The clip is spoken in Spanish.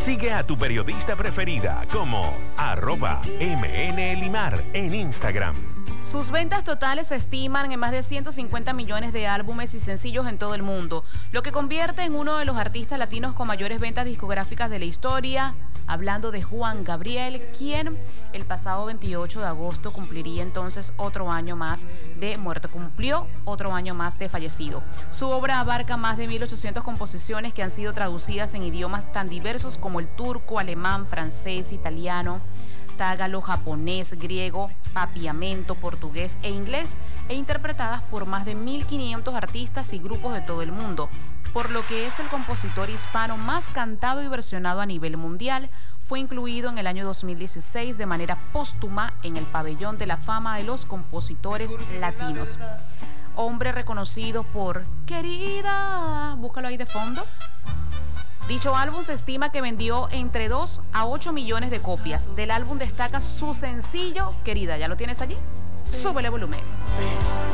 Sigue a tu periodista preferida como @MNLimar en Instagram. Sus ventas totales se estiman en más de 150 millones de álbumes y sencillos en todo el mundo, lo que convierte en uno de los artistas latinos con mayores ventas discográficas de la historia. Hablando de Juan Gabriel, quien el pasado 28 de agosto cumpliría entonces otro año más de muerto, cumplió otro año más de fallecido. Su obra abarca más de 1.800 composiciones que han sido traducidas en idiomas tan diversos como el turco, alemán, francés, italiano, tágalo, japonés, griego, papiamento, portugués e inglés, e interpretadas por más de 1.500 artistas y grupos de todo el mundo, por lo que es el compositor hispano más cantado y versionado a nivel mundial. Fue incluido en el año 2016 de manera póstuma en el Pabellón de la Fama de los Compositores Latinos. Hombre reconocido por Querida, búscalo ahí de fondo. Dicho álbum se estima que vendió entre 2 a 8 millones de copias. Del álbum destaca su sencillo Querida. ¿Ya lo tienes allí? Súbele volumen.